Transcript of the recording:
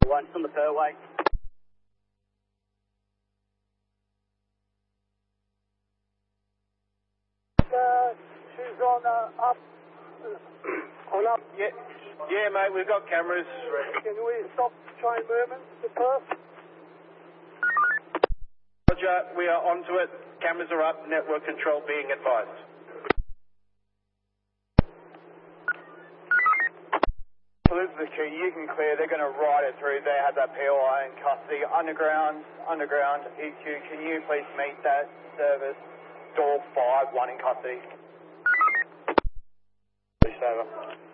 One on the fairway. She's on up. On up. Yeah, mate, we've got cameras. Can we stop train movement to Perth? Roger, we are onto it. Cameras are up. Network control being advised. Salute to the key. You can clear. They're going to ride it through. They have that POI in custody. Underground, EQ. Can you please meet that service? Door 5, 1 in custody. Push over.